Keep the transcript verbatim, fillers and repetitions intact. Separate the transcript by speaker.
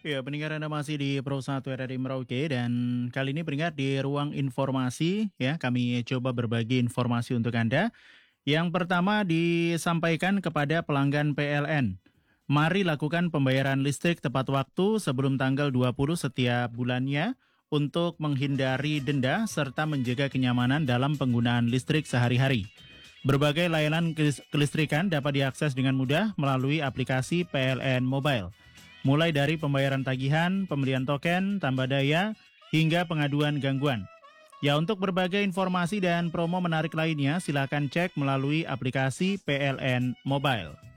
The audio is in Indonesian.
Speaker 1: Ya, pendengar Anda masih di Pro satu R R I Merauke dan kali ini pendengar di ruang informasi ya kami coba berbagi informasi untuk Anda. Yang pertama disampaikan kepada pelanggan P L N. Mari lakukan pembayaran listrik tepat waktu sebelum tanggal dua puluh setiap bulannya untuk menghindari denda serta menjaga kenyamanan dalam penggunaan listrik sehari-hari. Berbagai layanan kelis- kelistrikan dapat diakses dengan mudah melalui aplikasi P L N Mobile. Mulai dari pembayaran tagihan, pembelian token, tambah daya, hingga pengaduan gangguan. Ya, untuk berbagai informasi dan promo menarik lainnya, silakan cek melalui aplikasi P L N Mobile.